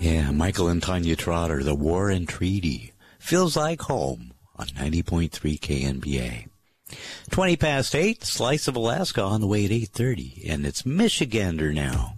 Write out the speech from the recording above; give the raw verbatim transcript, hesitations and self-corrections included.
Yeah, Michael and Tanya Trotter, The War and Treaty. Feels like home on ninety point three K N B A. twenty past eight, Slice of Alaska on the way at eight thirty, and it's Michigander now.